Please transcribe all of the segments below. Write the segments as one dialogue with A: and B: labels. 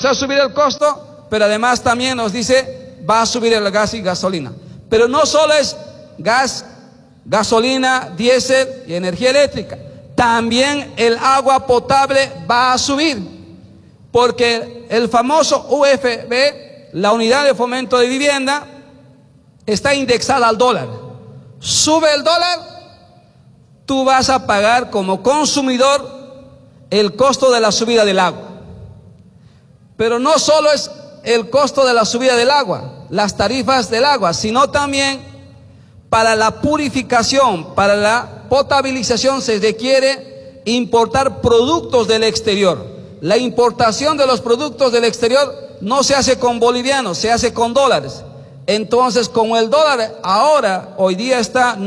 A: se va a subir el costo, pero además también nos dice, va a subir el gas y gasolina. Pero no solo es gas, gasolina, diésel y energía eléctrica, también el agua potable va a subir, porque el famoso UFB, la unidad de fomento de vivienda, está indexada al dólar. Sube el dólar, tú vas a pagar como consumidor el costo de la subida del agua. Pero no solo es el costo de la subida del agua, las tarifas del agua, sino también para la purificación, para la potabilización se requiere importar productos del exterior. La importación de los productos del exterior no se hace con bolivianos, se hace con dólares. Entonces, como el dólar ahora, hoy día está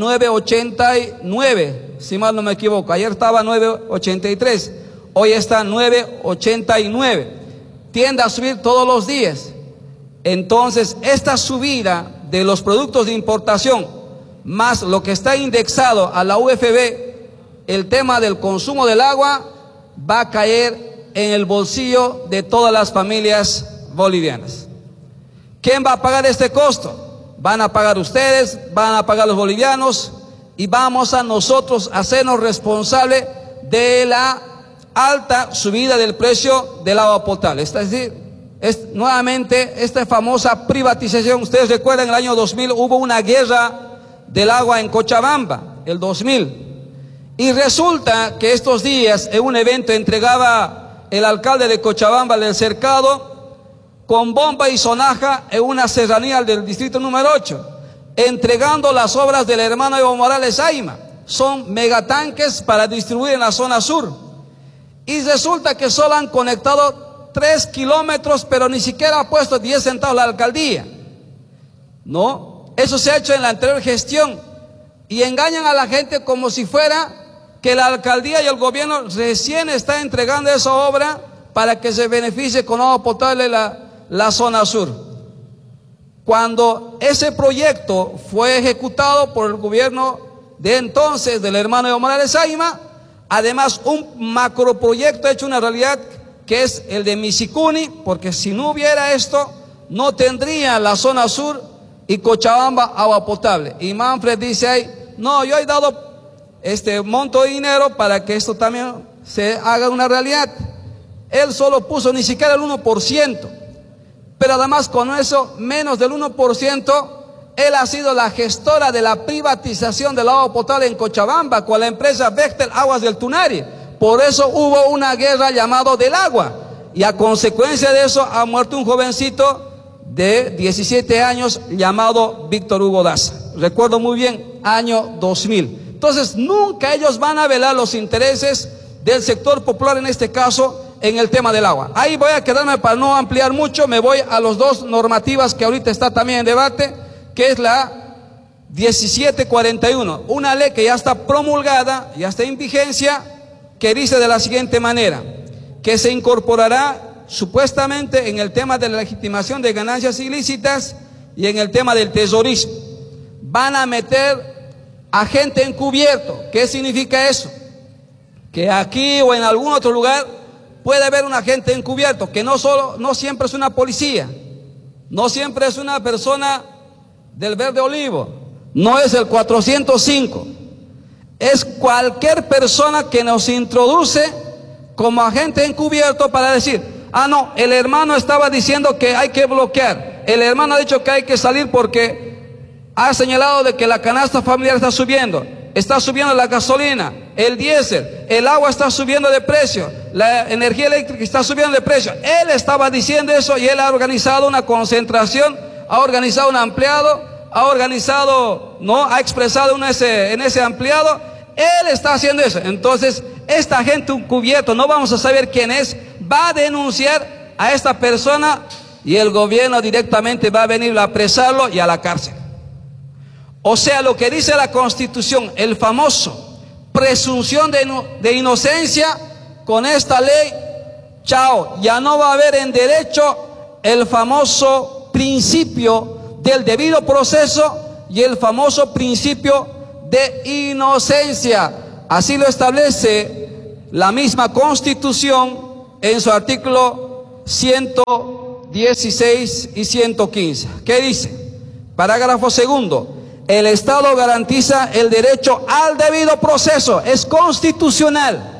A: 9.89, si mal no me equivoco, ayer estaba 9.83, hoy está 9.89, tiende a subir todos los días. Entonces, esta subida de los productos de importación, más lo que está indexado a la UFB, el tema del consumo del agua, va a caer en el bolsillo de todas las familias bolivianas. ¿Quién va a pagar este costo? Van a pagar ustedes, van a pagar los bolivianos, y vamos a nosotros hacernos responsables de la alta subida del precio del agua potable. Es decir, nuevamente esta famosa privatización. Ustedes recuerdan, en el año 2000 hubo una guerra del agua en Cochabamba, el 2000. Y resulta que estos días en un evento entregaba el alcalde de Cochabamba del cercado con bomba y sonaja en una serranía del distrito número 8, entregando las obras del hermano Evo Morales Aima. Son megatanques para distribuir en la zona sur. Y resulta que solo han conectado 3 kilómetros, pero ni siquiera ha puesto 10 centavos la alcaldía. ¿No? Eso se ha hecho en la anterior gestión. Y engañan a la gente como si fuera que la alcaldía y el gobierno recién está entregando esa obra para que se beneficie con agua potable la zona sur. Cuando ese proyecto fue ejecutado por el gobierno de entonces del hermano Evo Morales Aima, además un macroproyecto hecho una realidad, que es el de Misicuni, porque si no hubiera esto, no tendría la zona sur y Cochabamba agua potable. Y Manfred dice ahí, no, yo he dado este monto de dinero para que esto también se haga una realidad. Él solo puso ni siquiera el 1%, pero además con eso, menos del 1%, él ha sido la gestora de la privatización del agua potable en Cochabamba con la empresa Bechtel Aguas del Tunari. Por eso hubo una guerra llamada del agua, y a consecuencia de eso ha muerto un jovencito de 17 años llamado Víctor Hugo Daza. Recuerdo muy bien, año 2000. Entonces nunca ellos van a velar los intereses del sector popular, en este caso en el tema del agua. Ahí voy a quedarme para no ampliar mucho. Me voy a las dos normativas que ahorita está también en debate, que es la 1741, una ley que ya está promulgada, ya está en vigencia, que dice de la siguiente manera, que se incorporará supuestamente en el tema de la legitimación de ganancias ilícitas y en el tema del tesorismo. Van a meter agente encubierto. ¿Qué significa eso? Que aquí o en algún otro lugar puede haber un agente encubierto, que no siempre es una policía, no siempre es una persona del verde olivo, no es el 405, es cualquier persona que nos introduce como agente encubierto para decir, ah no, el hermano estaba diciendo que hay que bloquear, el hermano ha dicho que hay que salir porque ha señalado de que la canasta familiar está subiendo la gasolina, el diésel, el agua está subiendo de precio, la energía eléctrica está subiendo de precio. Él estaba diciendo eso y él ha organizado una concentración, ha organizado un ampliado, ha expresado en ese ampliado, él está haciendo eso. Entonces, esta gente encubierto, no vamos a saber quién es, va a denunciar a esta persona y el gobierno directamente va a venir a apresarlo y a la cárcel. O sea, lo que dice la Constitución, el famoso presunción de inocencia, con esta ley, chao, ya no va a haber en derecho el famoso principio del debido proceso y el famoso principio de inocencia. Así lo establece la misma Constitución en su artículo 116 y 115. ¿Qué dice? Parágrafo segundo. El Estado garantiza el derecho al debido proceso. Es constitucional.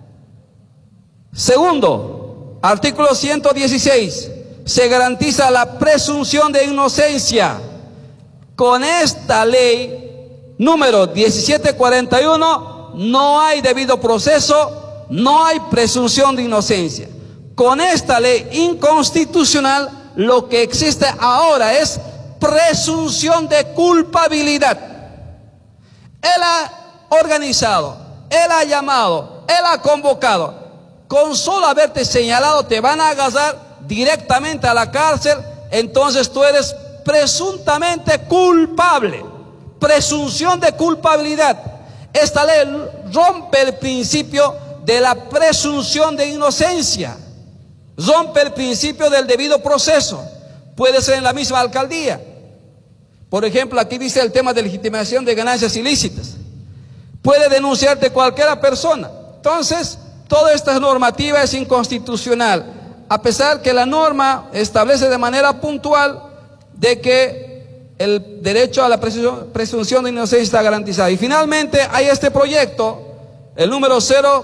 A: Segundo, artículo 116. Se garantiza la presunción de inocencia. Con esta ley número 1741 no hay debido proceso, no hay presunción de inocencia. Con esta ley inconstitucional lo que existe ahora es presunción de culpabilidad. Él ha organizado, él ha llamado, él ha convocado. Con solo haberte señalado te van a agarrar directamente a la cárcel. Entonces tú eres presuntamente culpable. Presunción de culpabilidad. Esta ley rompe el principio de la presunción de inocencia. Rompe el principio del debido proceso. Puede ser en la misma alcaldía. Por ejemplo, aquí dice el tema de legitimación de ganancias ilícitas. Puede denunciarte cualquier persona. Entonces, toda esta normativa es inconstitucional, a pesar que la norma establece de manera puntual de que el derecho a la presunción de inocencia está garantizado. Y finalmente hay este proyecto, el número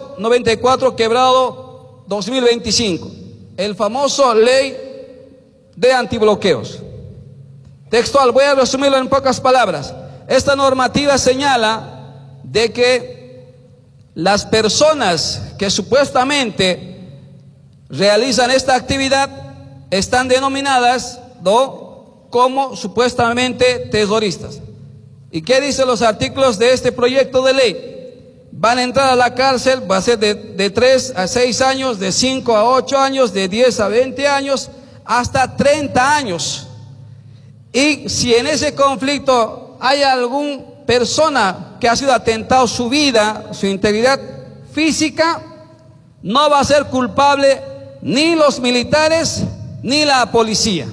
A: 094/2025, el famoso ley de antibloqueos. Textual, voy a resumirlo en pocas palabras. Esta normativa señala de que las personas que supuestamente realizan esta actividad están denominadas como supuestamente terroristas. ¿Y qué dicen los artículos de este proyecto de ley? Van a entrar a la cárcel, va a ser de 3 a 6 años, de 5 a 8 años, de 10 a 20 años, hasta 30 años. Y si en ese conflicto hay alguna persona que ha sido atentado su vida, su integridad física, no va a ser culpable ni los militares ni la policía.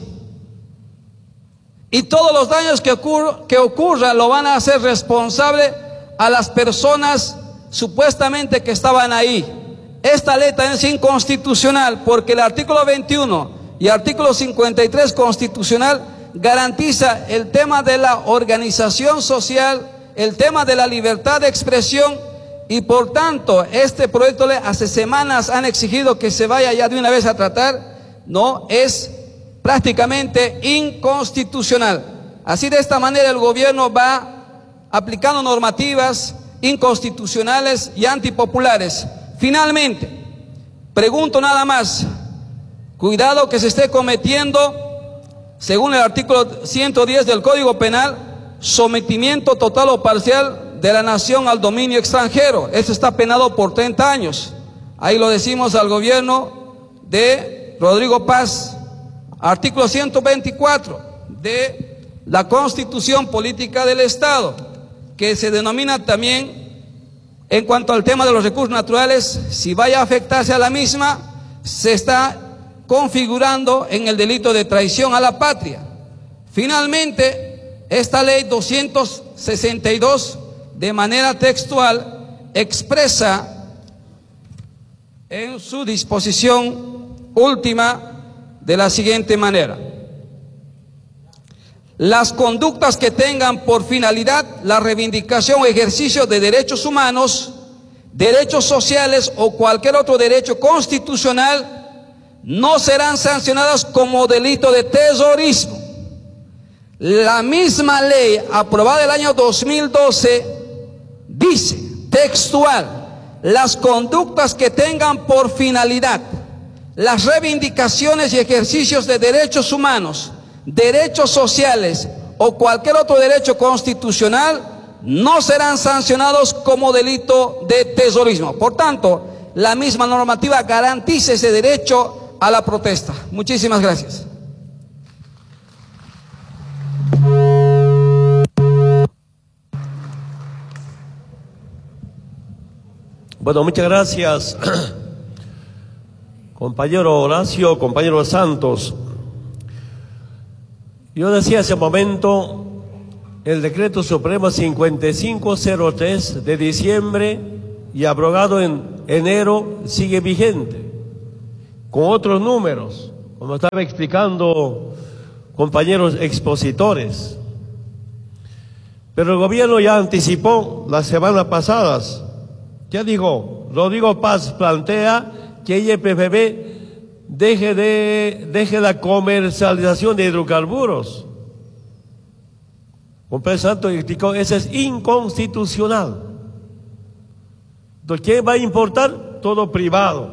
A: Y todos los daños que ocurran lo van a hacer responsable a las personas supuestamente que estaban ahí. Esta ley también es inconstitucional porque el artículo 21 y el artículo 53 constitucional garantiza el tema de la organización social, el tema de la libertad de expresión, y por tanto este proyecto de ley hace semanas han exigido que se vaya ya de una vez a tratar. No, es prácticamente inconstitucional. Así, de esta manera el gobierno va aplicando normativas inconstitucionales y antipopulares. Finalmente, pregunto nada más, cuidado que se esté cometiendo, según el artículo 110 del Código Penal, sometimiento total o parcial de la nación al dominio extranjero. Esto está penado por 30 años. Ahí lo decimos al gobierno de Rodrigo Paz. Artículo 124 de la Constitución Política del Estado, que se denomina también, en cuanto al tema de los recursos naturales, si vaya a afectarse a la misma, se está configurando en el delito de traición a la patria. Finalmente, esta ley 262, de manera textual, expresa en su disposición última de la siguiente manera: las conductas que tengan por finalidad la reivindicación o ejercicio de derechos humanos, derechos sociales o cualquier otro derecho constitucional no serán sancionadas como delito de terrorismo. La misma ley aprobada el año 2012 dice textual: las conductas que tengan por finalidad las reivindicaciones y ejercicios de derechos humanos, derechos sociales o cualquier otro derecho constitucional no serán sancionados como delito de terrorismo. Por tanto, la misma normativa garantiza ese derecho a la protesta. Muchísimas gracias.
B: Bueno, muchas gracias, compañero Horacio, compañero Santos. Yo decía hace un momento, el decreto supremo 5503 de diciembre y abrogado en enero sigue vigente. con otros números, como estaba explicando compañeros expositores. Pero el gobierno ya anticipó las semanas pasadas. Ya digo, Rodrigo Paz plantea que YPFB deje la comercialización de hidrocarburos. Un santo explicó, eso es inconstitucional. Entonces, ¿quién va a importar? Todo privado.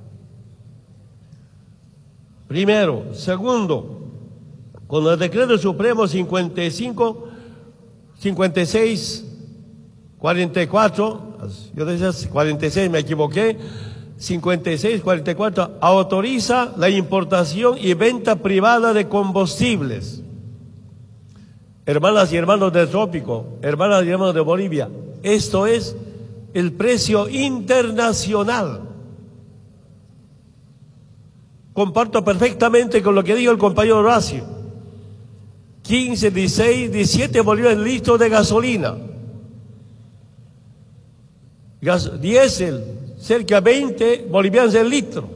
B: Primero. Segundo, con el decreto supremo 5644, yo decía 46, me equivoqué, 5644, autoriza la importación y venta privada de combustibles. Hermanas y hermanos del trópico, hermanas y hermanos de Bolivia, esto es el precio internacional. Comparto perfectamente con lo que dijo el compañero Horacio. 15, 16, 17 bolívares litros de gasolina. Diésel, cerca de 20 bolivianos el litro.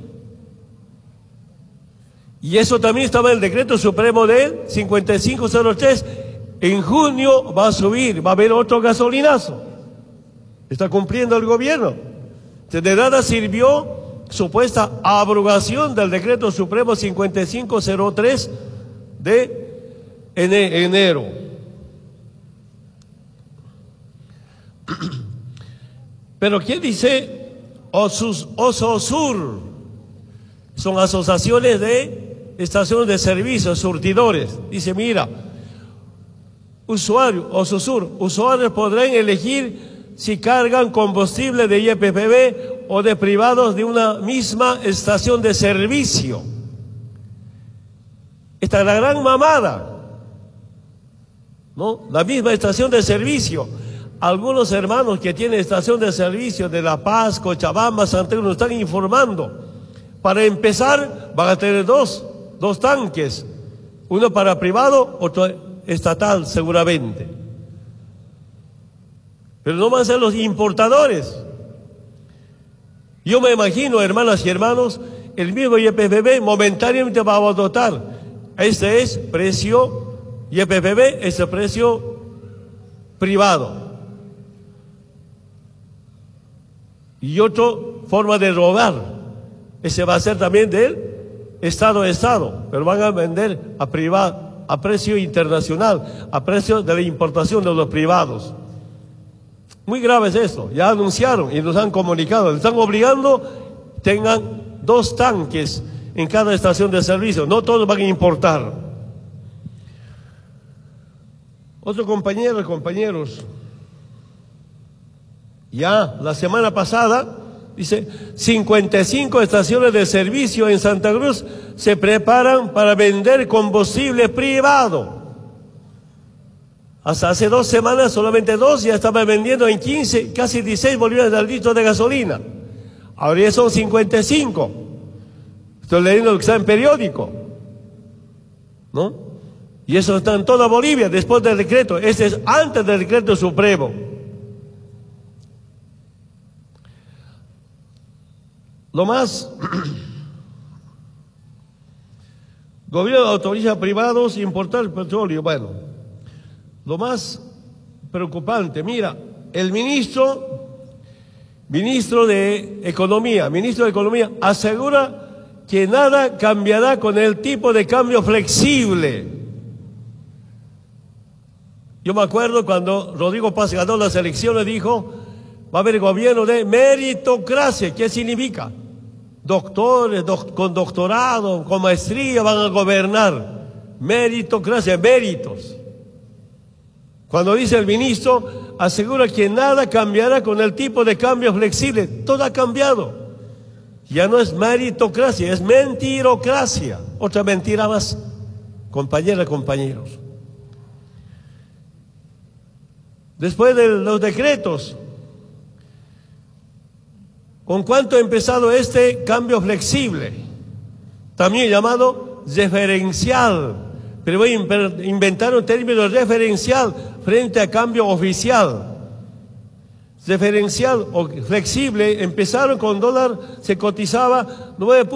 B: Y eso también estaba en el decreto supremo del 5503. En junio va a subir, va a haber otro gasolinazo. Está cumpliendo el gobierno. De nada sirvió supuesta abrogación del decreto supremo 5503 de enero. Pero ¿quién dice OSOSUR? Son asociaciones de estaciones de servicio, surtidores. Dice, mira, usuarios podrán elegir si cargan combustible de YPFB o de privados de una misma estación de servicio. Esta es la gran mamada, ¿no? La misma estación de servicio. Algunos hermanos que tienen estación de servicio de La Paz, Cochabamba, Santiago nos están informando. Para empezar, van a tener dos tanques, uno para privado, otro estatal seguramente. Pero no van a ser los importadores. Yo me imagino, hermanas y hermanos, el mismo YPFB momentáneamente va a dotar. Este es precio YPFB, este es precio privado. Y otra forma de robar, ese va a ser también del Estado a Estado, pero van a vender a privado, a precio internacional, a precio de la importación de los privados. Muy grave es esto, ya anunciaron y nos han comunicado, les están obligando, tengan 2 tanques en cada estación de servicio, no todos van a importar. Otros compañeros, ya la semana pasada, dice, 55 estaciones de servicio en Santa Cruz se preparan para vender combustible privado. Hasta hace 2 semanas, solamente 2 ya estaban vendiendo en 15, casi 16 bolívares al litro de gasolina. Ahora ya son 55. Estoy leyendo lo que está en periódico, ¿no? Y eso está en toda Bolivia, después del decreto. Este es antes del decreto supremo. Lo más, gobierno autoriza a privados importar petróleo. Bueno, lo más preocupante, mira, el ministro de Economía asegura que nada cambiará con el tipo de cambio flexible. Yo me acuerdo cuando Rodrigo Paz ganó las elecciones, dijo, va a haber gobierno de meritocracia. ¿Qué significa? Doctores con doctorado, con maestría van a gobernar. Meritocracia, méritos. Cuando dice el ministro, asegura que nada cambiará con el tipo de cambio flexible. Todo ha cambiado. Ya no es meritocracia, es mentirocracia. Otra mentira más, compañeras, compañeros. Después de los decretos, ¿con cuánto ha empezado este cambio flexible? También llamado referencial. Pero voy a inventar un término referencial frente a cambio oficial. referencial o flexible empezaron con dólar, se cotizaba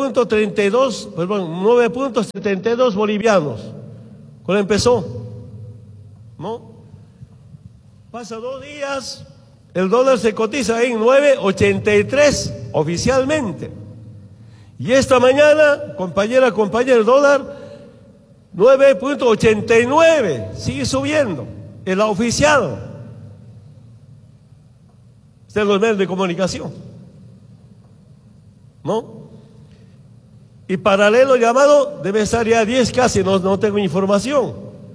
B: 9.72 bolivianos. Cuando empezó, ¿no? Pasa 2 días, el dólar se cotiza en 9.83 oficialmente. Y esta mañana, compañero, el dólar 9.89, sigue subiendo, el oficial de los medios de comunicación, ¿no? Y paralelo llamado debe estar ya 10 casi, no tengo información.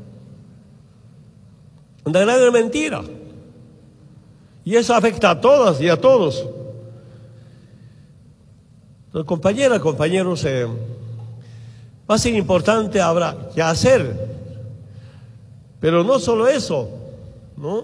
B: Una gran mentira. Y eso afecta a todas y a todos. Entonces, compañeros, va a ser importante, habrá que hacer. Pero no solo eso, ¿no?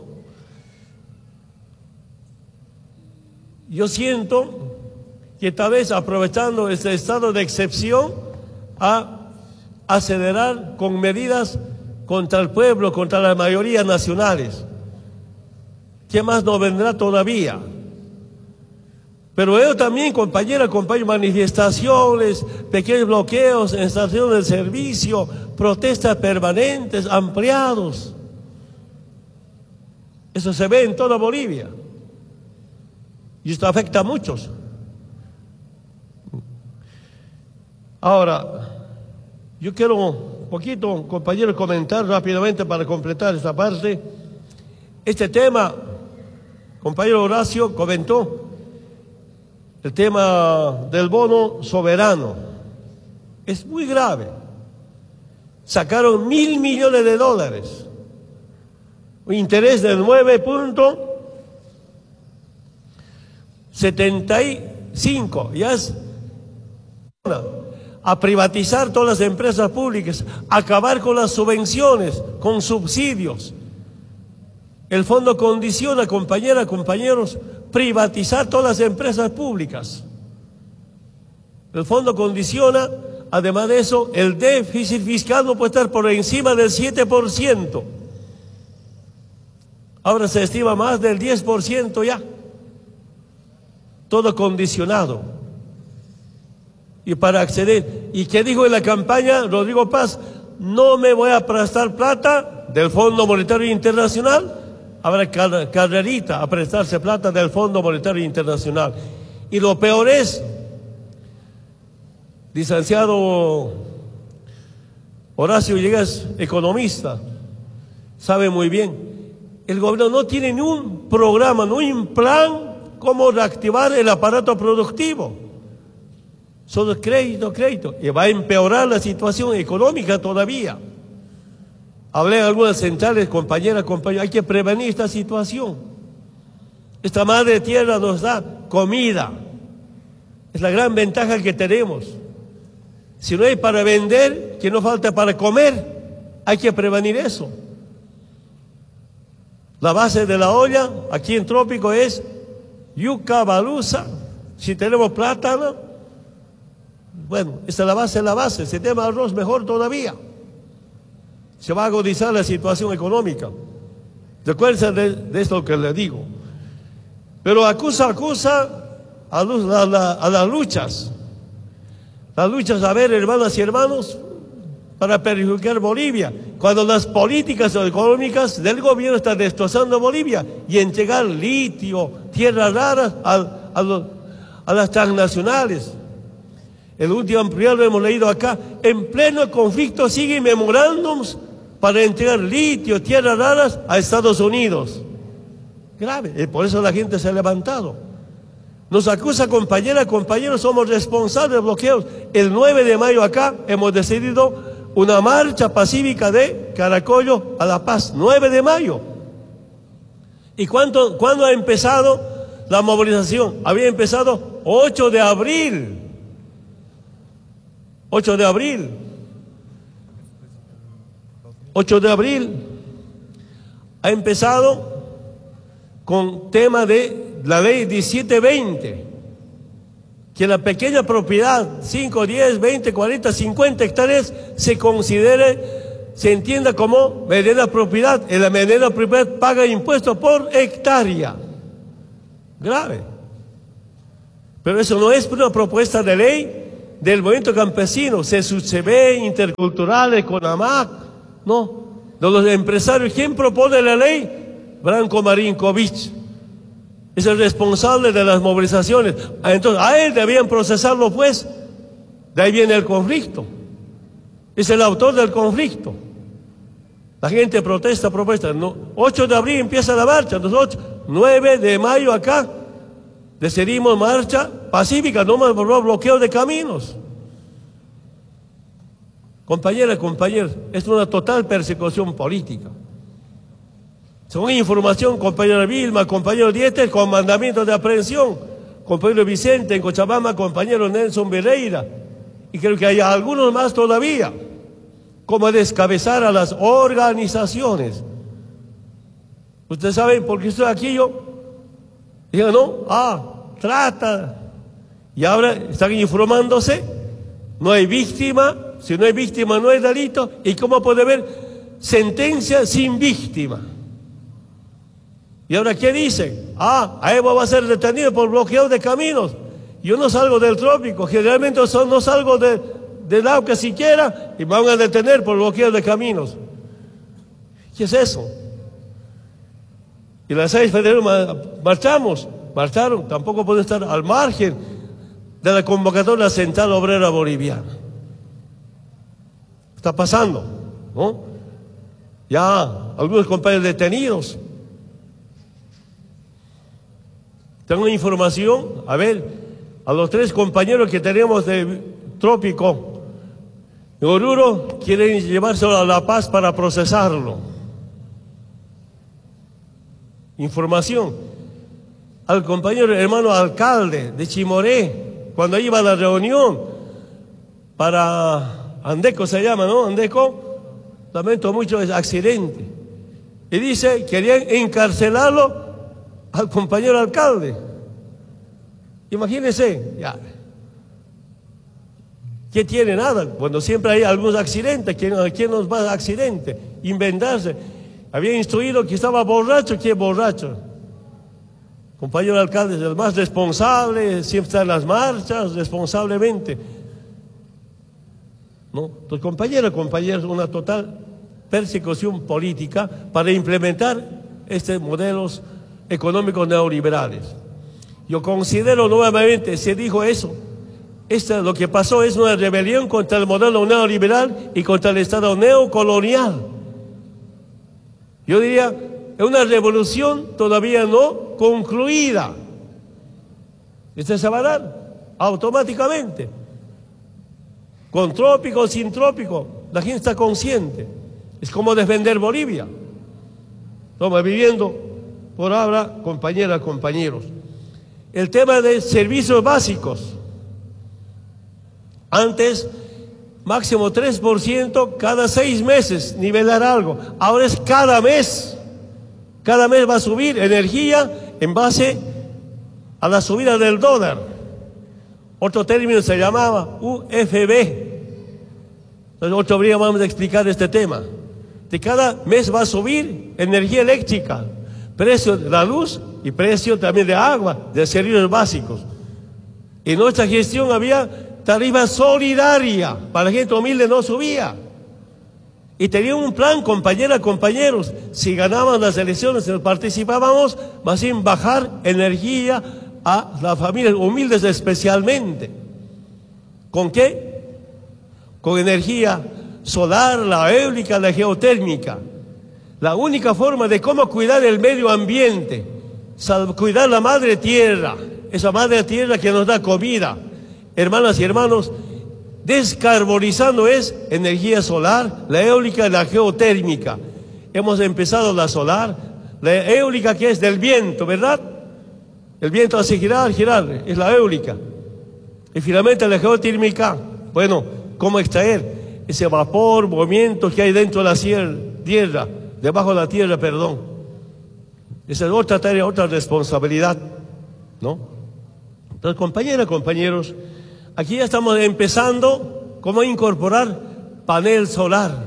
B: Yo siento que tal vez aprovechando este estado de excepción a acelerar con medidas contra el pueblo, contra las mayorías nacionales. ¿Qué más no vendrá todavía? Pero ellos también, compañeros, manifestaciones, pequeños bloqueos en estaciones de servicio, protestas permanentes, ampliados. Eso se ve en toda Bolivia. Y esto afecta a muchos. Ahora, yo quiero un poquito, compañeros, comentar rápidamente para completar esta parte. Este tema, compañero Horacio comentó, el tema del bono soberano. Es muy grave. Sacaron $1.000 millones. Un interés del 9.75. Ya es a privatizar todas las empresas públicas, acabar con las subvenciones, con subsidios. El fondo condiciona, compañeros, privatizar todas las empresas públicas. El fondo condiciona, además de eso, el déficit fiscal no puede estar por encima del 7%. Ahora se estima más del 10% ya. Todo condicionado. Y para acceder, ¿y qué dijo en la campaña Rodrigo Paz? No me voy a prestar plata del Fondo Monetario Internacional. Habrá carrerita a prestarse plata del Fondo Monetario Internacional. Y lo peor es, licenciado Horacio Llegas, economista, sabe muy bien, el gobierno no tiene ni un programa, ni un plan cómo reactivar el aparato productivo. Solo crédito, y va a empeorar la situación económica todavía. Hablé en algunas centrales, compañeras, hay que prevenir esta situación. Esta madre tierra nos da comida. Es la gran ventaja que tenemos. Si no hay para vender, que no falta para comer, hay que prevenir eso. La base de la olla, aquí en Trópico, es yuca, baluza. Si tenemos plátano, bueno, esta es la base. Si tenemos arroz, mejor todavía. Se va a agudizar la situación económica. Recuerden de esto que le digo. Pero acusa a las luchas. Las luchas, a ver, hermanas y hermanos, para perjudicar Bolivia. Cuando las políticas económicas del gobierno están destrozando Bolivia y entregar litio, tierras raras a las transnacionales. El último ampliado lo hemos leído acá. En pleno conflicto siguen memorándums para entregar litio, tierras raras a Estados Unidos. Grave. Y por eso la gente se ha levantado. Nos acusa, compañeros, somos responsables de bloqueos. El 9 de mayo acá hemos decidido una marcha pacífica de Caracollo a La Paz. 9 de mayo. ¿Y cuándo ha empezado la movilización? Había empezado 8 de abril. 8 de abril ha empezado con tema de la ley 1720, que la pequeña propiedad, 5, 10, 20, 40, 50 hectáreas, se entienda como mediana propiedad. En la mediana propiedad paga impuestos por hectárea. grave. Pero eso no es una propuesta de ley del movimiento campesino, CSUCB, Intercultural, CONAMAC, no. De los empresarios, ¿quién propone la ley? Branko Marinkovic. Es el responsable de las movilizaciones. Entonces, a él debían procesarlo, pues. De ahí viene el conflicto. Es el autor del conflicto. La gente protesta, no, 8 de abril empieza la marcha, nosotros 9 de mayo acá decidimos marcha pacífica, no más bloqueo de caminos. Compañeras, compañeros, es una total persecución política. Según información, compañero Vilma, compañero Dieter, con mandamiento de aprehensión, compañero Vicente en Cochabamba, compañero Nelson Ferreira, y creo que hay algunos más todavía. Como descabezar a las organizaciones. Ustedes saben por qué estoy aquí yo. Digan, no, trata. Y ahora están informándose. No hay víctima. Si no hay víctima, no hay delito. ¿Y cómo puede haber sentencia sin víctima? Y ahora, ¿qué dicen? Evo va a ser detenido por bloqueo de caminos. Yo no salgo del trópico. Generalmente no salgo de Lauca siquiera, y van a detener por bloqueo de caminos. ¿Qué es eso? Y las 6 de febrero marcharon, tampoco pueden estar al margen de la convocatoria Central Obrera Boliviana. Está pasando, ¿no? Ya algunos compañeros detenidos. Tengo información, a los 3 compañeros que tenemos de trópico, en Oruro, quieren llevárselo a La Paz para procesarlo. Información al compañero hermano alcalde de Chimoré, cuando iba a la reunión para Andeco, se llama, ¿no? Andeco, lamento mucho ese accidente. Y dice, querían encarcelarlo al compañero alcalde. Imagínense, ya. ¿Qué tiene? Nada. Cuando siempre hay algunos accidentes, ¿quién nos va a accidente? Inventarse. Había instruido que estaba borracho, ¿qué borracho? Compañero alcalde es el más responsable, siempre está en las marchas, responsablemente. ¿No? Entonces, compañeros, una total persecución política para implementar estos modelos económicos neoliberales. Yo considero nuevamente, se dijo eso, lo que pasó es una rebelión contra el modelo neoliberal y contra el Estado neocolonial. Yo diría, es una revolución todavía no concluida. Esto se va a dar automáticamente. Con trópico, sin trópico, la gente está consciente. Es como defender Bolivia. Estamos viviendo por ahora, compañeras, compañeros. El tema de servicios básicos. Antes, máximo 3% cada 6 meses, nivelar algo. Ahora es cada mes. Cada mes va a subir energía en base a la subida del dólar. Otro término se llamaba UFB. Entonces, otro día vamos a explicar este tema. De cada mes va a subir energía eléctrica, precio de la luz y precio también de agua, de servicios básicos. En nuestra gestión había tarifa solidaria, para la gente humilde no subía. Y tenía un plan, compañeras, compañeros, si ganaban las elecciones, si participábamos, más bien bajar energía a las familias humildes especialmente. ¿Con qué? Con energía solar, la eólica, la geotérmica. La única forma de cómo cuidar el medio ambiente, cuidar la madre tierra, esa madre tierra que nos da comida. Hermanas y hermanos, descarbonizando es energía solar, la eólica y la geotérmica. Hemos empezado la solar, la eólica que es del viento, ¿verdad? El viento hace girar, es la eólica. Y finalmente la geotérmica, bueno, ¿cómo extraer ese vapor, movimiento que hay dentro de la tierra, debajo de la tierra, perdón? Esa es otra tarea, otra responsabilidad, ¿no? Entonces, compañeras, compañeros, aquí ya estamos empezando cómo incorporar panel solar.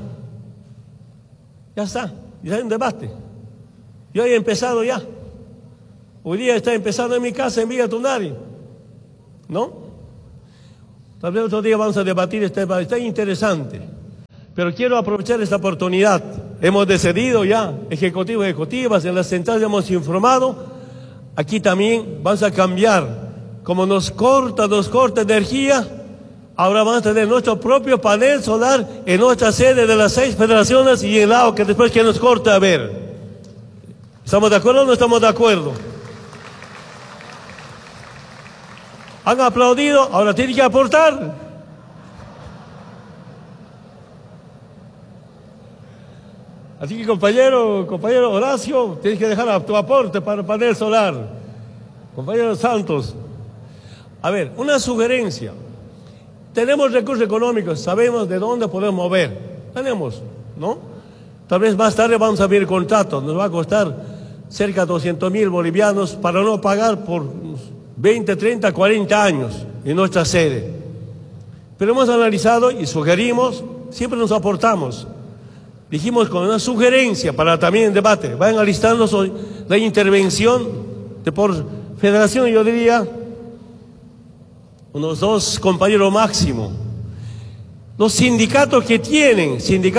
B: Ya está, ya hay un debate. Yo he empezado ya. Hoy día está empezando en mi casa en Villa Tunari, ¿no? Tal vez otro día vamos a debatir este tema, está interesante. Pero quiero aprovechar esta oportunidad. Hemos decidido ya, ejecutivos y ejecutivas, en las centrales hemos informado. Aquí también vamos a cambiar. Como nos corta energía, ahora vamos a tener nuestro propio panel solar en nuestra sede de las 6 federaciones y en lado que después que nos corta a ver. ¿Estamos de acuerdo o no estamos de acuerdo? Han aplaudido, ahora tienen que aportar. Así que compañero Horacio, tienes que dejar tu aporte para el panel solar. Compañero Santos. A ver, una sugerencia. Tenemos recursos económicos, sabemos de dónde podemos mover. Tenemos, ¿no? Tal vez más tarde vamos a ver el contrato, nos va a costar cerca de 200.000 bolivianos para no pagar por 20, 30, 40 años en nuestra sede. Pero hemos analizado y sugerimos, siempre nos aportamos. Dijimos con una sugerencia para también el debate, vayan alistando la intervención de por federación, yo diría, unos 2 compañeros máximo. Los sindicatos que tienen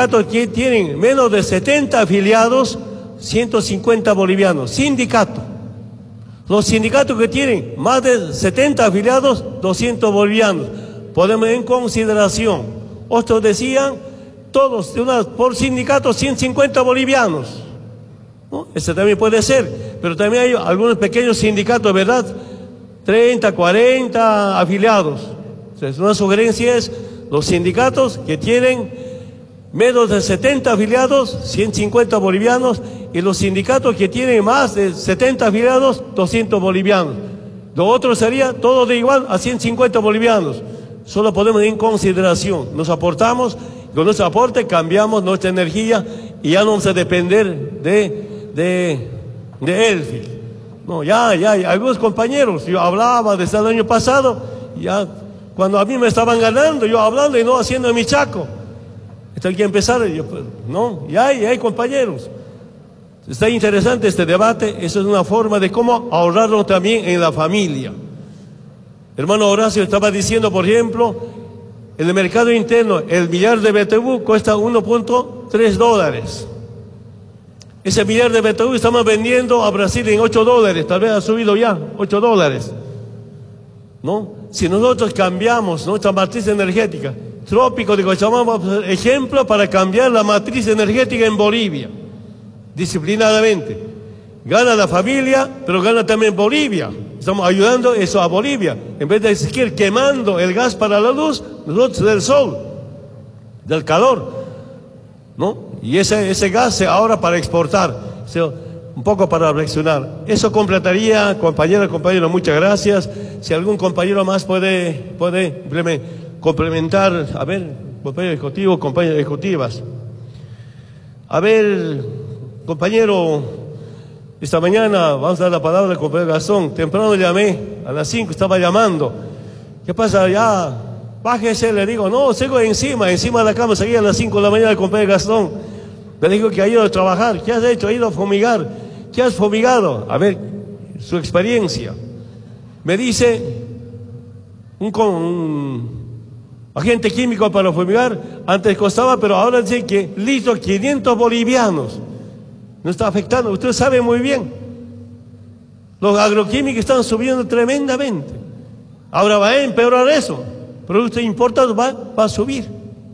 B: menos de 70 afiliados, 150 bolivianos, sindicato. Los sindicatos que tienen más de 70 afiliados, 200 bolivianos. Ponemos en consideración. Otros decían, todos, por sindicato, 150 bolivianos. ¿No? Ese también puede ser, pero también hay algunos pequeños sindicatos, ¿verdad? 30, 40 afiliados. Entonces, una sugerencia es, los sindicatos que tienen menos de 70 afiliados, 150 bolivianos, y los sindicatos que tienen más de 70 afiliados, 200 bolivianos. Lo otro sería todo de igual a 150 bolivianos. Solo ponemos en consideración, nos aportamos, con nuestro aporte cambiamos nuestra energía y ya no vamos a depender de Elfi. No, ya, algunos compañeros, yo hablaba desde el año pasado, ya cuando a mí me estaban ganando, yo hablando y no haciendo mi chaco. Esto hay que empezar, no, ya hay compañeros. Está interesante este debate, eso es una forma de cómo ahorrarlo también en la familia. Hermano Horacio estaba diciendo, por ejemplo, en el mercado interno, el millar de BTU cuesta $1.3. Ese millar de BTU estamos vendiendo a Brasil en $8, tal vez ha subido ya, $8. ¿No? Si nosotros cambiamos nuestra matriz energética, Trópico de Cochabamba, ejemplo para cambiar la matriz energética en Bolivia, disciplinadamente. Gana la familia, pero gana también Bolivia. Estamos ayudando eso a Bolivia. En vez de seguir quemando el gas para la luz, nosotros del sol, del calor, ¿no? Y ese gas se ahorra para exportar, un poco para reflexionar. Eso completaría, compañero, muchas gracias. Si algún compañero más puede complementar, a ver, compañero ejecutivo, compañeras ejecutivas. A ver, compañero, esta mañana vamos a dar la palabra al compañero Gastón. Temprano llamé, a las 5 estaba llamando. ¿Qué pasa? Ya, bájese, le digo. No, sigo encima de la cama, seguía a las 5 de la mañana el compañero Gastón. Le digo que ha ido a trabajar. ¿Qué has hecho? Ha ido a fumigar. ¿Qué has fumigado? A ver, su experiencia. Me dice, un agente químico para fumigar, antes costaba, pero ahora dice que litro 500 bolivianos. No está afectando, usted sabe muy bien. Los agroquímicos están subiendo tremendamente. Ahora va a empeorar eso. Productos importados va a subir.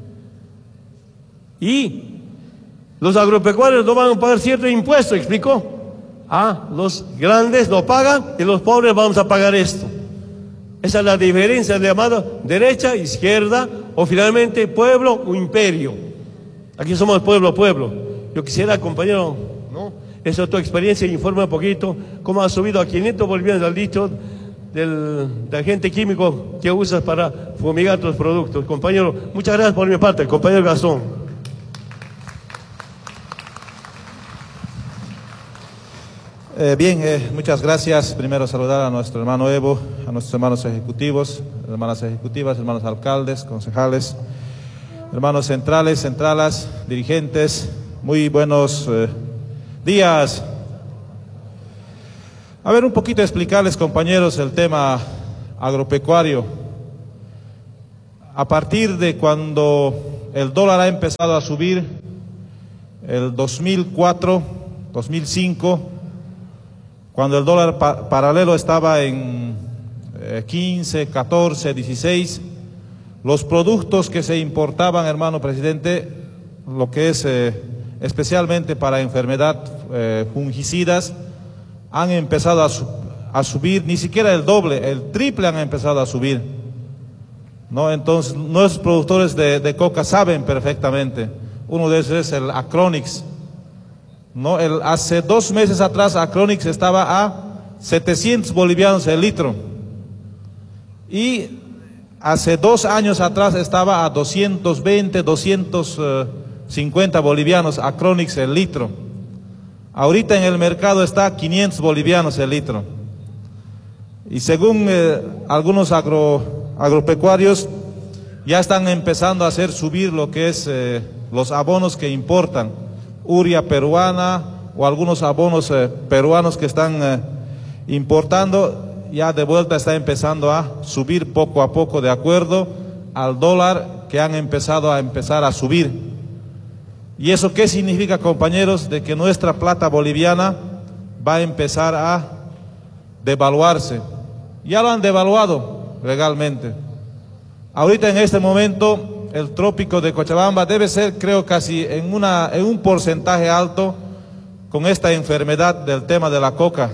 B: Y los agropecuarios no van a pagar cierto impuesto, explicó. Los grandes no pagan y los pobres vamos a pagar esto. Esa es la diferencia de llamado derecha, izquierda, o finalmente pueblo o imperio. Aquí somos pueblo. Yo quisiera, compañero, ¿no? Esa es tu experiencia, informa un poquito cómo ha subido a 500 bolivianos al litro del agente químico que usas para fumigar tus productos. Compañero, muchas gracias por mi parte, compañero Gastón.
C: Muchas gracias. Primero saludar a nuestro hermano Evo, a nuestros hermanos ejecutivos, hermanas ejecutivas, hermanos alcaldes, concejales, hermanos centralas, dirigentes. Muy buenos días. A ver, un poquito explicarles, compañeros, el tema agropecuario. A partir de cuando el dólar ha empezado a subir, el 2004, 2005, cuando el dólar paralelo estaba en 15, 14, 16, los productos que se importaban, hermano presidente, lo que es especialmente para enfermedad fungicidas, han empezado a subir, ni siquiera el doble, el triple han empezado a subir, ¿no? Entonces, nuestros productores de coca saben perfectamente. Uno de esos es el Acronix, ¿no? Hace 2 meses atrás Acronix estaba a 700 bolivianos el litro. Y hace 2 años atrás estaba a 220, 250 bolivianos Acronix el litro. Ahorita en el mercado está a 500 bolivianos el litro. Y según algunos agropecuarios, ya están empezando a hacer subir lo que es los abonos que importan, urea peruana o algunos abonos peruanos que están importando, ya de vuelta está empezando a subir poco a poco de acuerdo al dólar que han empezado a subir. ¿Y eso qué significa, compañeros? De que nuestra plata boliviana va a empezar a devaluarse. Ya lo han devaluado legalmente. Ahorita en este momento el trópico de Cochabamba debe ser, creo, casi en un porcentaje alto con esta enfermedad del tema de la coca,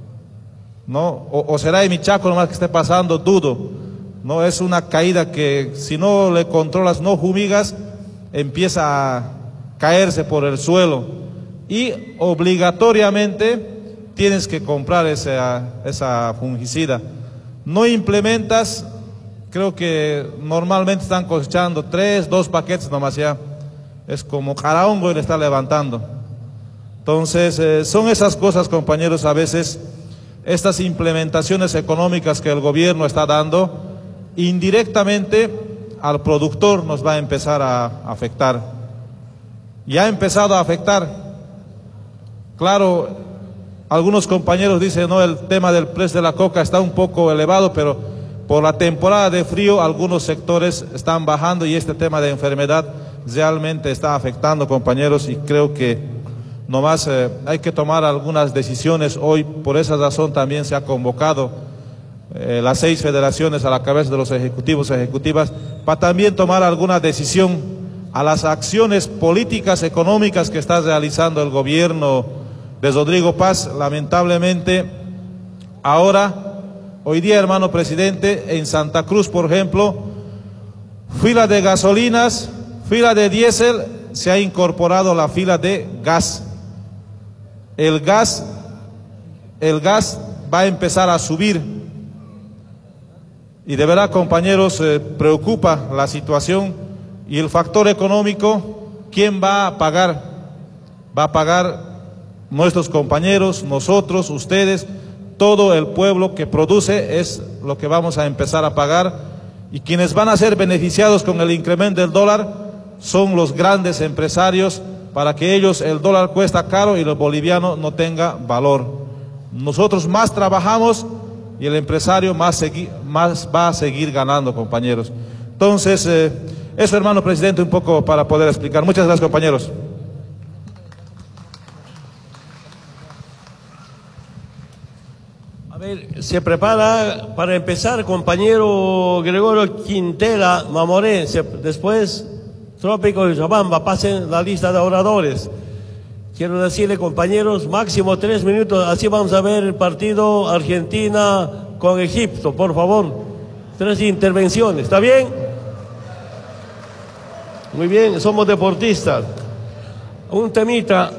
C: ¿no? O será en Michaco nomás que esté pasando, dudo, ¿no? Es una caída que si no le controlas, no fumigas, empieza a caerse por el suelo y obligatoriamente tienes que comprar esa fungicida. No implementas, creo que normalmente están cosechando 2 paquetes nomás ya. Es como caraongo y le está levantando. Entonces, son esas cosas, compañeros, a veces, estas implementaciones económicas que el gobierno está dando, indirectamente al productor nos va a empezar a afectar. Ya ha empezado a afectar. Claro, algunos compañeros dicen, no, el tema del precio de la coca está un poco elevado, pero por la temporada de frío algunos sectores están bajando y este tema de enfermedad realmente está afectando, compañeros, y creo que nomás hay que tomar algunas decisiones hoy. Por esa razón también se ha convocado las 6 federaciones a la cabeza de los ejecutivos y ejecutivas para también tomar alguna decisión a las acciones políticas económicas que está realizando el gobierno de Rodrigo Paz. Lamentablemente, hoy día, hermano presidente, en Santa Cruz, por ejemplo, fila de gasolinas, fila de diésel, se ha incorporado la fila de gas. El gas va a empezar a subir. Y de verdad, compañeros, preocupa la situación. Y el factor económico, ¿quién va a pagar? Va a pagar nuestros compañeros, nosotros, ustedes, todo el pueblo que produce es lo que vamos a empezar a pagar. Y quienes van a ser beneficiados con el incremento del dólar son los grandes empresarios, para que ellos, el dólar cuesta caro y el boliviano no tenga valor. Nosotros más trabajamos y el empresario más va a seguir ganando, compañeros. Entonces, eso, hermano presidente, un poco para poder explicar. Muchas gracias, compañeros.
B: A ver, se prepara para empezar compañero Gregorio Quintela Mamoré, después Trópico de Cochabamba. Pasen la lista de oradores. Quiero decirle, compañeros, máximo 3 minutos, así vamos a ver el partido Argentina con Egipto, por favor. 3 intervenciones, ¿está bien? Muy bien, somos deportistas. Un temita,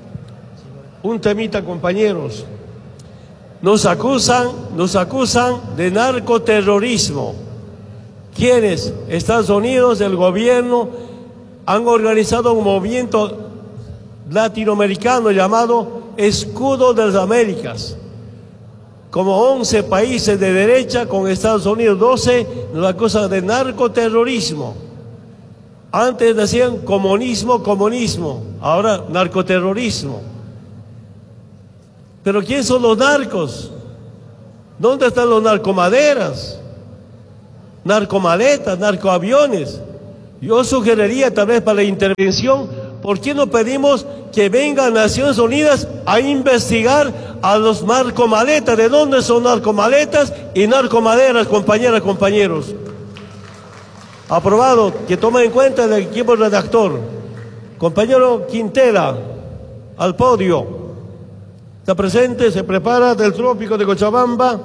B: compañeros. Nos acusan de narcoterrorismo. ¿Quiénes? Estados Unidos, el gobierno, han organizado un movimiento latinoamericano llamado Escudo de las Américas. Como 11 países de derecha con Estados Unidos, 12, nos acusan de narcoterrorismo. Antes decían comunismo, ahora narcoterrorismo. Pero ¿quién son los narcos? ¿Dónde están los narcomaderas? Narcomaletas, narcoaviones. Yo sugeriría tal vez para la intervención, ¿por qué no pedimos que vengan Naciones Unidas a investigar a los narcomaletas? ¿De dónde son narcomaletas y narcomaderas, compañeras, compañeros? Aprobado, que tome en cuenta el equipo redactor. Compañero Quintela, al podio. Está presente, se prepara del Trópico de Cochabamba.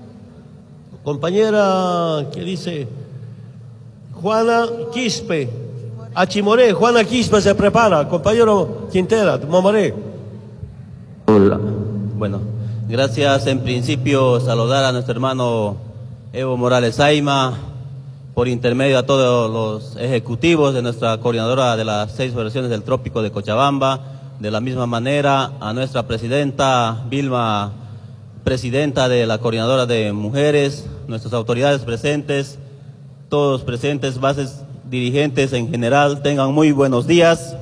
B: Compañera, ¿qué dice? Juana Quispe. Achimoré, Juana Quispe se prepara. Compañero Quintela, Momoré.
D: Hola. Bueno, gracias. En principio, saludar a nuestro hermano Evo Morales Ayma, por intermedio a todos los ejecutivos de nuestra coordinadora de las 6 federaciones del Trópico de Cochabamba, de la misma manera a nuestra presidenta Vilma, presidenta de la coordinadora de mujeres, nuestras autoridades presentes, todos presentes, bases dirigentes en general, tengan muy buenos días.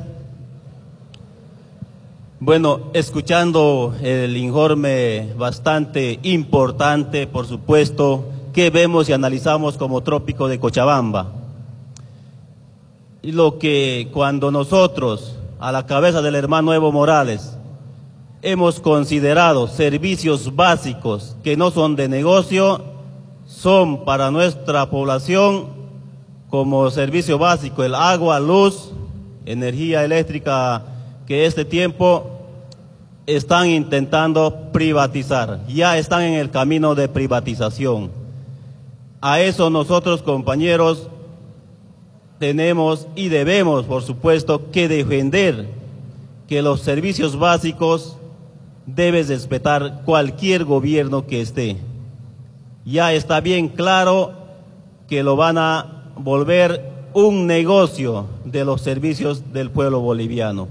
D: Bueno, escuchando el informe bastante importante, por supuesto, que vemos y analizamos como Trópico de Cochabamba. Y lo que cuando nosotros, a la cabeza del hermano Evo Morales, hemos considerado servicios básicos que no son de negocio, son para nuestra población como servicio básico el agua, luz, energía eléctrica, que este tiempo están intentando privatizar, ya están en el camino de privatización. A eso nosotros, compañeros, tenemos y debemos, por supuesto, que defender que los servicios básicos debe respetar cualquier gobierno que esté. Ya está bien claro que lo van a volver un negocio de los servicios del pueblo boliviano.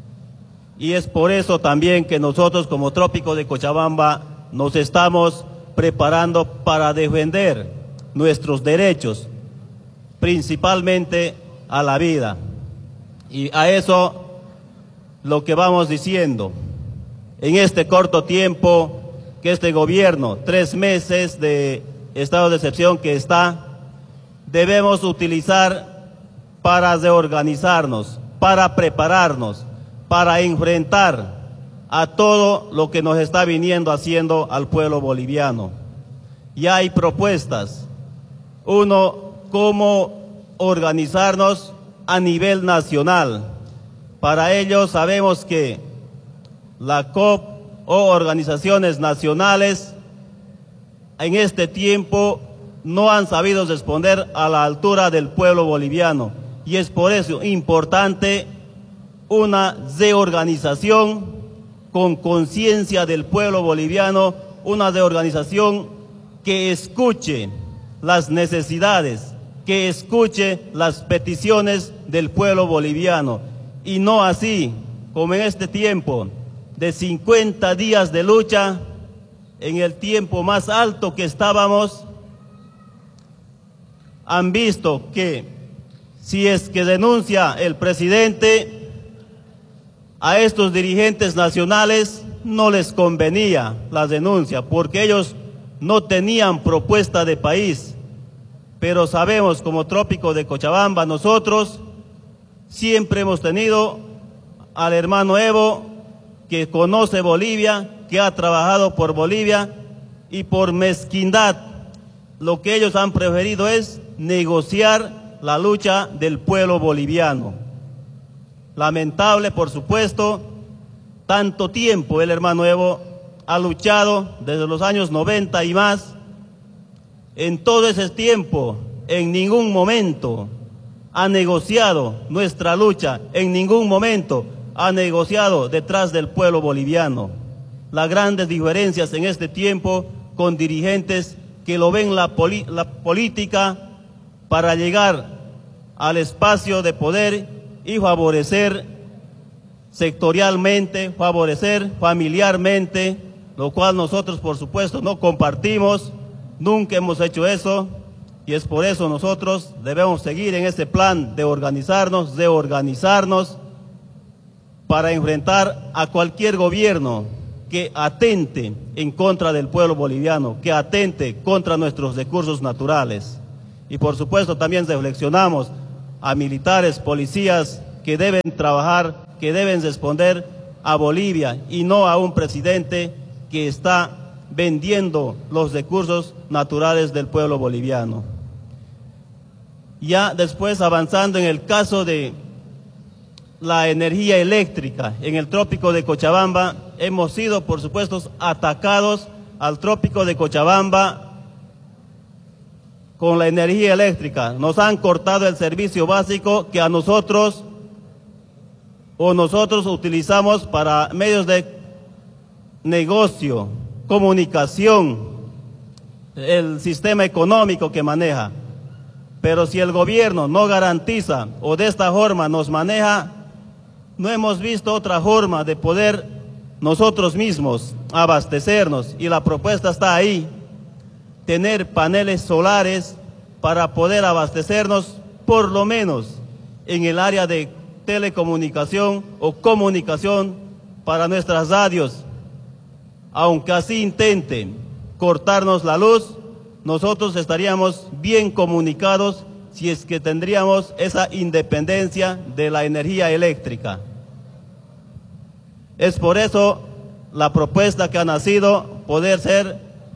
D: Y es por eso también que nosotros como Trópico de Cochabamba nos estamos preparando para defender nuestros derechos, principalmente a la vida. Y a eso lo que vamos diciendo, en este corto tiempo que este gobierno, 3 meses de estado de excepción que está, debemos utilizar para reorganizarnos, para prepararnos, para enfrentar a todo lo que nos está viniendo haciendo al pueblo boliviano. Ya hay propuestas. Uno, cómo organizarnos a nivel nacional. Para ello sabemos que la COP o organizaciones nacionales en este tiempo no han sabido responder a la altura del pueblo boliviano, y es por eso importante una reorganización con conciencia del pueblo boliviano, una reorganización que escuche las necesidades, que escuche las peticiones del pueblo boliviano, y no así como en este tiempo de 50 días de lucha, en el tiempo más alto que estábamos, han visto que si es que denuncia el presidente, a estos dirigentes nacionales no les convenía la denuncia, porque ellos no tenían propuesta de país. Pero sabemos, como Trópico de Cochabamba, nosotros siempre hemos tenido al hermano Evo, que conoce Bolivia, que ha trabajado por Bolivia, y por mezquindad lo que ellos han preferido es negociar la lucha del pueblo boliviano. Lamentable, por supuesto, tanto tiempo el hermano Evo ha luchado desde los años 90 y más. En todo ese tiempo, en ningún momento ha negociado nuestra lucha, en ningún momento ha negociado detrás del pueblo boliviano. Las grandes diferencias en este tiempo con dirigentes que lo ven la política para llegar al espacio de poder y favorecer sectorialmente, favorecer familiarmente, lo cual nosotros por supuesto no compartimos, nunca hemos hecho eso, y es por eso nosotros debemos seguir en ese plan de organizarnos, de organizarnos para enfrentar a cualquier gobierno que atente en contra del pueblo boliviano, que atente contra nuestros recursos naturales. Y por supuesto también reflexionamos a militares, policías que deben trabajar, que deben responder a Bolivia y no a un presidente que está vendiendo los recursos naturales del pueblo boliviano. Ya después, avanzando en el caso de la energía eléctrica, en el trópico de Cochabamba, hemos sido, por supuesto, atacados al trópico de Cochabamba con la energía eléctrica. Nos han cortado el servicio básico que a nosotros utilizamos para medios de negocio, comunicación, el sistema económico que maneja. Pero si el gobierno no garantiza o de esta forma nos maneja, no hemos visto otra forma de poder nosotros mismos abastecernos, y la propuesta está ahí, tener paneles solares para poder abastecernos por lo menos en el área de telecomunicación o comunicación para nuestras radios. Aunque así intenten cortarnos la luz, nosotros estaríamos bien comunicados si es que tendríamos esa independencia de la energía eléctrica. Es por eso la propuesta que ha nacido, poder ser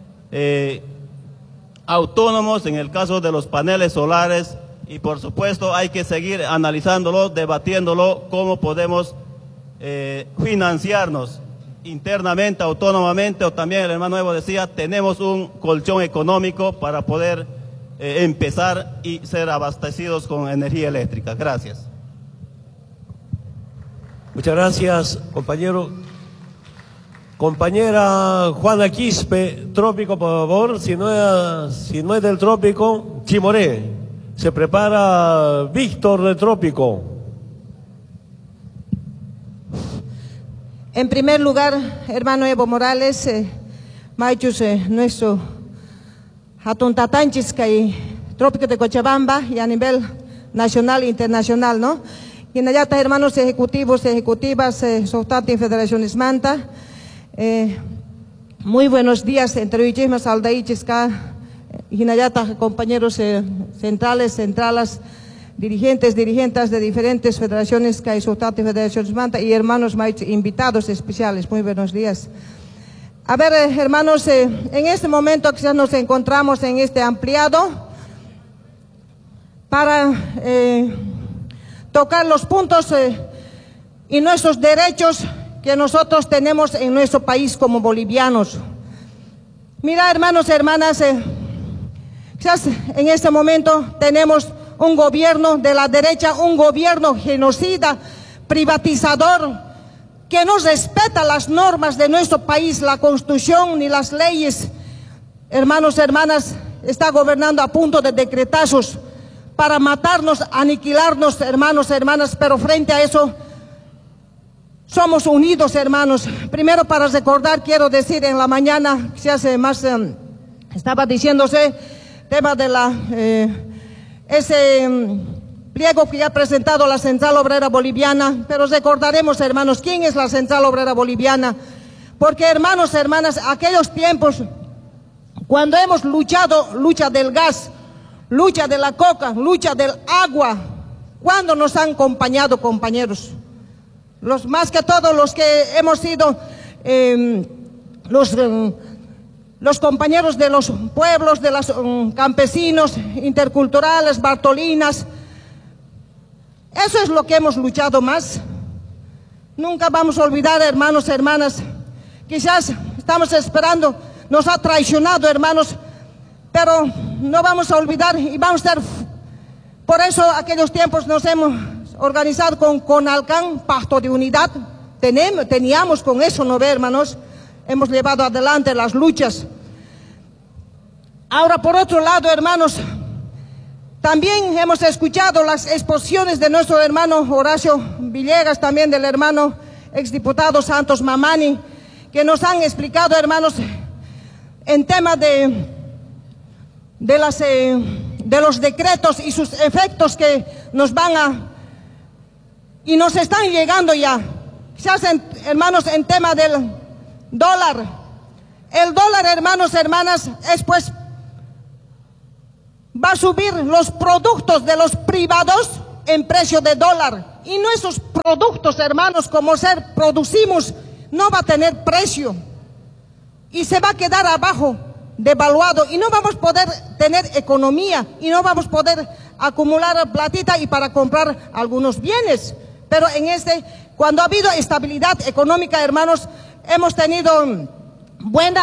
D: autónomos en el caso de los paneles solares, y por supuesto hay que seguir analizándolo, debatiéndolo, cómo podemos financiarnos internamente, autónomamente, o también el hermano Evo decía, tenemos un colchón económico para poder empezar y ser abastecidos con energía eléctrica. Gracias.
B: Muchas gracias, compañero. Compañera Juana Quispe, trópico, por favor. Si no es del trópico, Chimoré. Se prepara Víctor de trópico.
E: En primer lugar, hermano Evo Morales, maichus nuestro Hatuntatanchis y trópico de Cochabamba y a nivel nacional e internacional, ¿no? Y en allá hermanos ejecutivos, ejecutivas, Sotati Federaciones Manta, muy buenos días, entre ustedes, Aldaichiska, y en allá compañeros centrales, dirigentes de diferentes federaciones que hay, Sotati Federaciones Manta, y hermanos invitados especiales, muy buenos días. A ver, hermanos, en este momento quizás nos encontramos en este ampliado para tocar los puntos y nuestros derechos que nosotros tenemos en nuestro país como bolivianos. Mira, hermanos, hermanas, quizás en este momento tenemos un gobierno de la derecha, un gobierno genocida, privatizador, que no respeta las normas de nuestro país, la constitución ni las leyes. Hermanos, hermanas, está gobernando a punto de decretazos para matarnos, aniquilarnos, hermanos, hermanas, pero frente a eso somos unidos, hermanos. Primero, para recordar, quiero decir, en la mañana, se hace más, estaba diciéndose, tema de ese pliego que ya ha presentado la Central Obrera Boliviana, pero recordaremos, hermanos, quién es la Central Obrera Boliviana, porque, hermanos, hermanas, aquellos tiempos, cuando hemos luchado, lucha del gas, lucha de la coca, lucha del agua, ¿cuándo nos han acompañado, compañeros? Más que todo los que hemos sido los compañeros de los pueblos, de los campesinos, interculturales, bartolinas. Eso es lo que hemos luchado más. Nunca vamos a olvidar, hermanos, hermanas. Quizás estamos esperando, nos ha traicionado, hermanos, pero no vamos a olvidar y vamos a estar. Por eso aquellos tiempos nos hemos organizado con CONALCAN, Pacto de Unidad. Teníamos con eso, ¿no ve, hermanos? Hemos llevado adelante las luchas. Ahora, por otro lado, hermanos, también hemos escuchado las exposiciones de nuestro hermano Horacio Villegas, también del hermano exdiputado Santos Mamani, que nos han explicado, hermanos, en tema de los decretos y sus efectos que nos van y nos están llegando ya. Quizás, hermanos, en tema dólar. El dólar, hermanos, hermanas, es pues, va a subir los productos de los privados en precio de dólar. Y nuestros productos, hermanos, como producimos, no va a tener precio. Y se va a quedar abajo, devaluado. Y no vamos a poder tener economía. Y no vamos a poder acumular platita y para comprar algunos bienes. Pero cuando ha habido estabilidad económica, hermanos, hemos tenido buen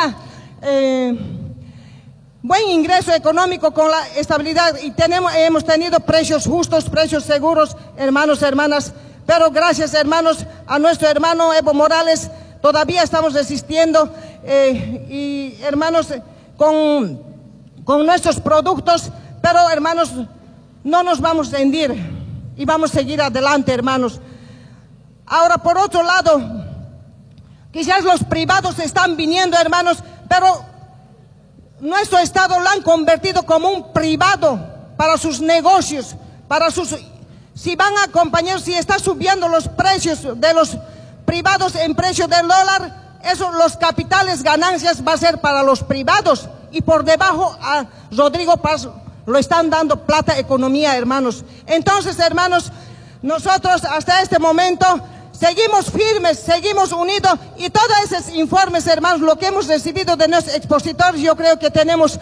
E: ingreso económico con la estabilidad y hemos tenido precios justos, precios seguros, hermanos, hermanas. Pero gracias, hermanos, a nuestro hermano Evo Morales, todavía estamos resistiendo y hermanos, con nuestros productos, pero hermanos, no nos vamos a rendir y vamos a seguir adelante, hermanos. Ahora, por otro lado, quizás los privados están viniendo, hermanos, pero nuestro Estado lo han convertido como un privado para sus negocios, si van a compañeros, si está subiendo los precios de los privados en precio del dólar, eso, los capitales, ganancias va a ser para los privados y por debajo a Rodrigo Paz lo están dando plata, economía, hermanos. Entonces, hermanos, nosotros hasta este momento seguimos firmes, seguimos unidos y todos esos informes, hermanos, lo que hemos recibido de nuestros expositores, yo creo que tenemos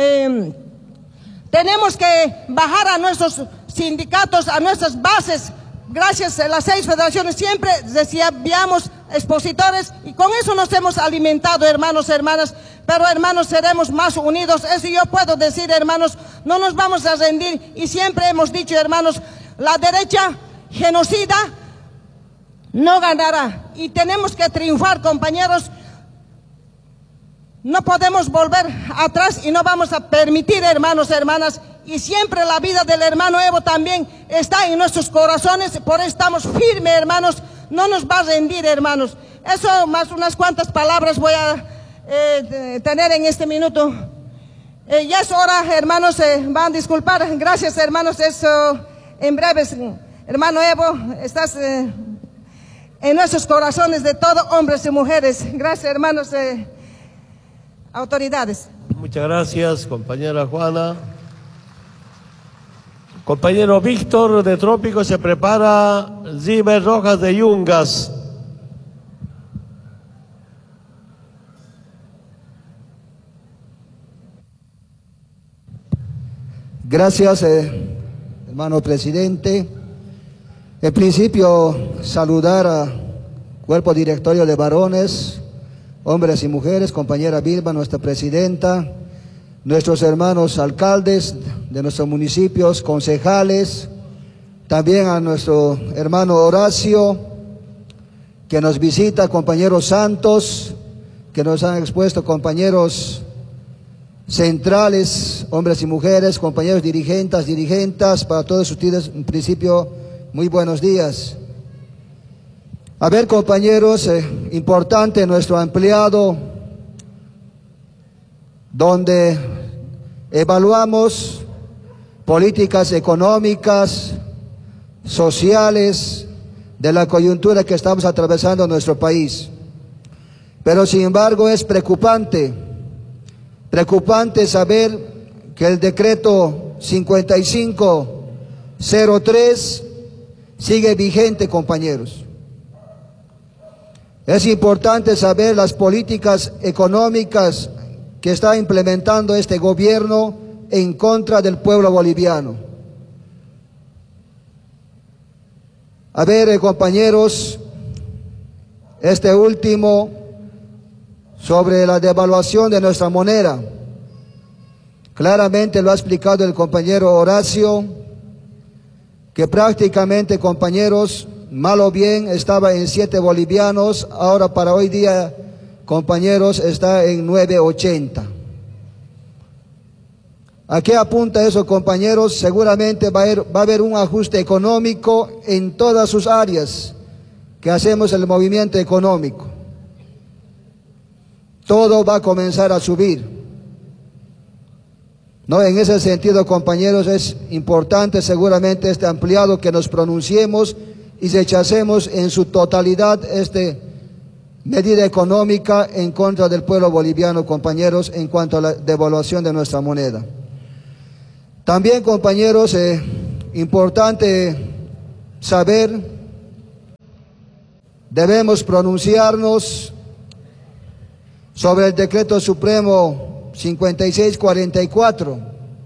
E: que bajar a nuestros sindicatos, a nuestras bases. Gracias a las 6 federaciones siempre recibíamos expositores y con eso nos hemos alimentado, hermanos, hermanas. Pero, hermanos, seremos más unidos. Eso yo puedo decir, hermanos, no nos vamos a rendir. Y siempre hemos dicho, hermanos, la derecha genocida no ganará. Y tenemos que triunfar, compañeros. No podemos volver atrás y no vamos a permitir, hermanos, hermanas. Y siempre la vida del hermano Evo también está en nuestros corazones. Por eso estamos firmes, hermanos. No nos va a rendir, hermanos. Eso más unas cuantas palabras voy a tener en este minuto. Ya es hora, hermanos, van a disculpar. Gracias, hermanos. Eso en breves. Hermano Evo, estás en nuestros corazones de todos, hombres y mujeres. Gracias, hermanos, autoridades.
B: Muchas gracias, compañera Juana. Compañero Víctor de Trópico, se prepara Zimmer Rojas de Yungas.
F: Gracias, hermano presidente. En principio, saludar al cuerpo directorio de varones, hombres y mujeres, compañera Vilma, nuestra presidenta, nuestros hermanos alcaldes de nuestros municipios, concejales, también a nuestro hermano Horacio, que nos visita, compañeros Santos, que nos han expuesto, compañeros centrales, hombres y mujeres, compañeros dirigentas, para todos ustedes, en principio, muy buenos días. A ver, compañeros, importante nuestro ampliado, donde evaluamos políticas económicas, sociales, de la coyuntura que estamos atravesando en nuestro país. Pero sin embargo es preocupante saber que el decreto 5503 sigue vigente, compañeros. Es importante saber las políticas económicas que está implementando este gobierno en contra del pueblo boliviano. A ver, compañeros, este último sobre la devaluación de nuestra moneda. Claramente lo ha explicado el compañero Horacio, que prácticamente, compañeros, mal o bien estaba en 7 bolivianos, ahora para hoy día, compañeros, está en 9.80. ¿A qué apunta eso, compañeros? Seguramente va a haber un ajuste económico en todas sus áreas que hacemos el movimiento económico. Todo va a comenzar a subir. No, en ese sentido, compañeros, es importante seguramente este ampliado que nos pronunciemos y rechacemos en su totalidad este medida económica en contra del pueblo boliviano, compañeros, en cuanto a la devaluación de nuestra moneda. También, compañeros, importante saber, debemos pronunciarnos sobre el Decreto Supremo 5644,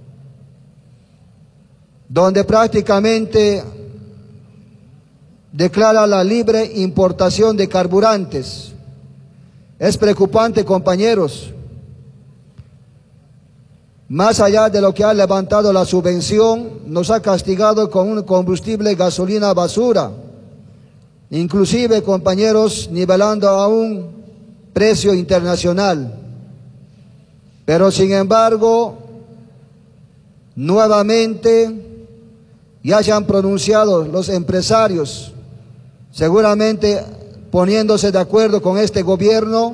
F: donde prácticamente declara la libre importación de carburantes. Es preocupante, compañeros. Más allá de lo que ha levantado la subvención, nos ha castigado con un combustible gasolina basura, inclusive, compañeros, nivelando a un precio internacional. Pero sin embargo, nuevamente ya se han pronunciado los empresarios, seguramente poniéndose de acuerdo con este gobierno.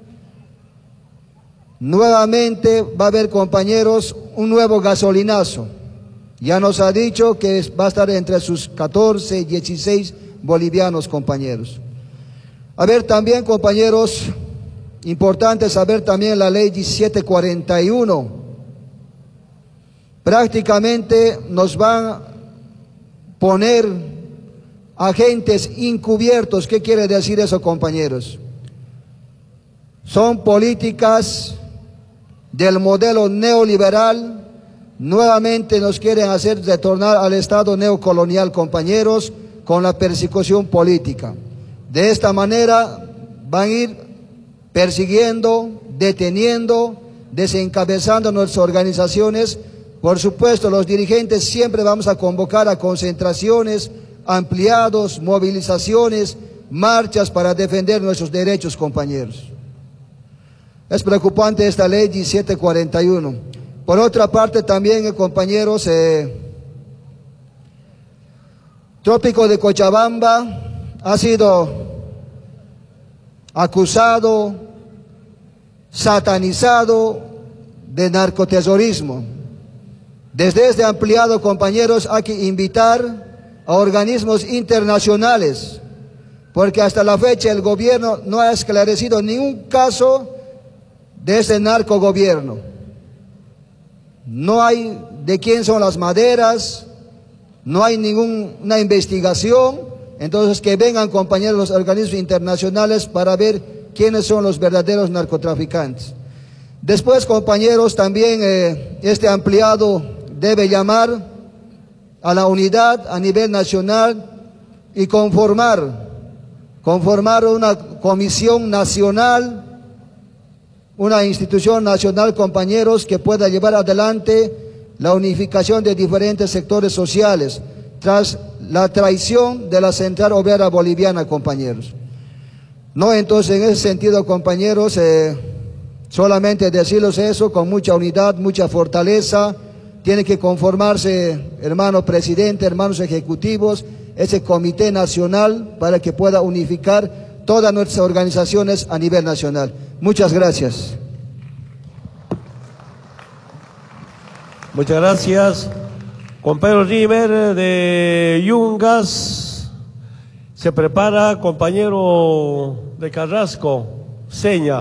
F: Nuevamente va a haber, compañeros, un nuevo gasolinazo. Ya nos ha dicho que va a estar entre sus 14 y 16 bolivianos, compañeros. A ver también, compañeros, importante saber también la ley 1741. Prácticamente nos van a poner agentes encubiertos. ¿Qué quiere decir eso, compañeros? Son políticas del modelo neoliberal. Nuevamente nos quieren hacer retornar al estado neocolonial, compañeros, con la persecución política. De esta manera van a ir persiguiendo, deteniendo, desencabezando nuestras organizaciones. Por supuesto, los dirigentes siempre vamos a convocar a concentraciones, ampliados, movilizaciones, marchas para defender nuestros derechos, compañeros. Es preocupante esta ley 1741. Por otra parte también, compañeros, Trópico de Cochabamba ha sido acusado, satanizado de narcoterrorismo. Desde este ampliado, compañeros, hay que invitar a organismos internacionales, porque hasta la fecha el gobierno no ha esclarecido ningún caso de ese narcogobierno. No hay de quién son las maderas, no hay ninguna investigación. Entonces que vengan, compañeros, los organismos internacionales para ver quiénes son los verdaderos narcotraficantes. Después, compañeros, también este ampliado debe llamar a la unidad a nivel nacional y conformar una comisión nacional, una institución nacional, compañeros, que pueda llevar adelante la unificación de diferentes sectores sociales tras la traición de la Central Obrera Boliviana, compañeros. No, entonces, en ese sentido, compañeros, solamente decirles eso con mucha unidad, mucha fortaleza. Tiene que conformarse, hermano presidente, hermanos ejecutivos, ese comité nacional para que pueda unificar todas nuestras organizaciones a nivel nacional. Muchas gracias.
B: Muchas gracias. Compañero River de Yungas. Se prepara compañero de Carrasco, Seña.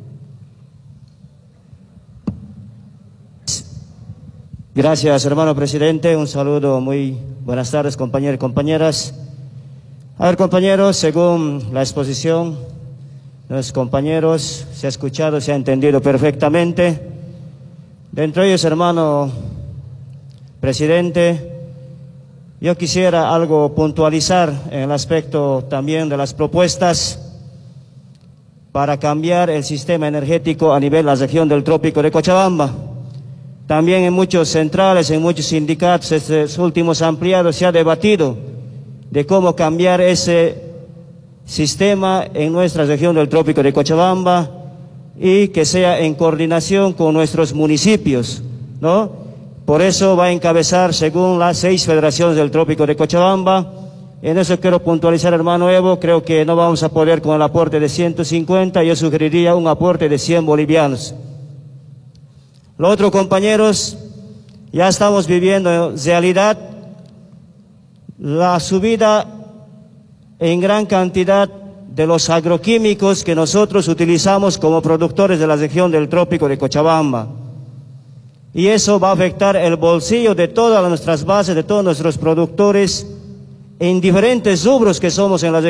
G: Gracias, hermano presidente. Un saludo, muy buenas tardes, compañeros y compañeras. A ver, compañeros, según la exposición de los compañeros, se ha escuchado, se ha entendido perfectamente. Dentro de ellos, hermano presidente, yo quisiera algo puntualizar en el aspecto también de las propuestas para cambiar el sistema energético a nivel de la región del Trópico de Cochabamba. También en muchos centrales, en muchos sindicatos, estos últimos ampliados, se ha debatido de cómo cambiar ese sistema en nuestra región del Trópico de Cochabamba y que sea en coordinación con nuestros municipios, ¿no? Por eso va a encabezar, según las 6 federaciones del Trópico de Cochabamba. En eso quiero puntualizar, hermano Evo, creo que no vamos a poder con el aporte de 150, yo sugeriría un aporte de 100 bolivianos. Lo otro, compañeros, ya estamos viviendo en realidad la subida en gran cantidad de los agroquímicos que nosotros utilizamos como productores de la región del trópico de Cochabamba. Y eso va a afectar el bolsillo de todas nuestras bases, de todos nuestros productores en diferentes rubros que somos en la región.